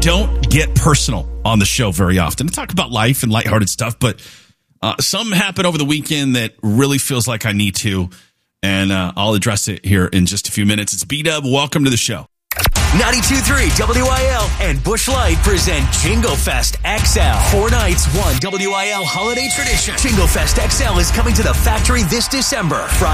don't get personal on the show very often. I talk about life and lighthearted stuff, but something happened over the weekend that really feels like I need to, and I'll address it here in just a few minutes. It's B-Dub. Welcome to the show. 92.3 WIL and Busch Light present Jingle Fest XL. 4 nights, one WIL holiday tradition. Jingle Fest XL is coming to the factory this December. Friday